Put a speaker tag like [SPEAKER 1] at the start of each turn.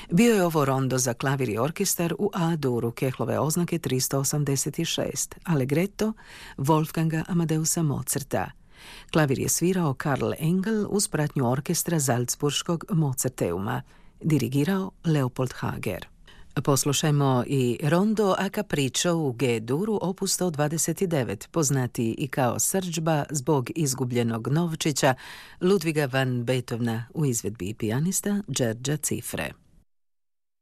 [SPEAKER 1] Bio je ovo rondo za klavir i orkestar u A-duru Kehlove oznake 386, Allegretto Wolfganga Amadeusa Mozarta. Klavir je svirao Karl Engel uz pratnju orkestra Salzburškog Mozarteuma, dirigirao Leopold Hager. Poslušajmo i rondo a capriccio u G-duru opus 129, poznati i kao srdžba zbog izgubljenog novčića Ludviga van Beethovena u izvedbi pijanista Đerđa Cifre.